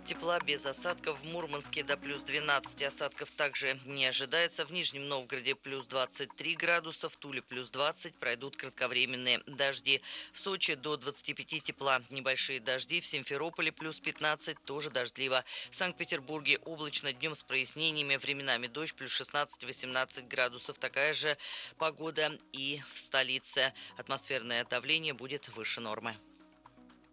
тепла без осадков. В Мурманске до плюс 12 осадков также не ожидается. В Нижнем Новгороде плюс 23 градуса, в Туле плюс 20, пройдут кратковременные дожди. В Сочи до 25 тепла, небольшие дожди. В Симферополе плюс 15, тоже дождливо. В Санкт-Петербурге облачно, днем с прояснениями, временами дождь, плюс 16-18 градусов. Такая же погода и в столице. Атмосферное давление будет выше нормы.